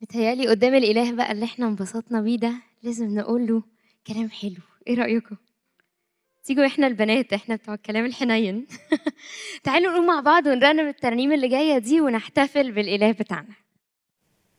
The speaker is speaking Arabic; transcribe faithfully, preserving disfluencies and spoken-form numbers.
متهيأ لي قدّام الإله بقى اللي إحنا انبسطنا بيه ده، لازم نقول له كلام حلو، إيه رأيكم؟ تيجوا إحنا البنات، إحنا بتوع الكلام الحنيّن تعالوا نقوم مع بعض ونرنّم الترانيم اللي جاية دي ونحتفل بالإله بتاعنا.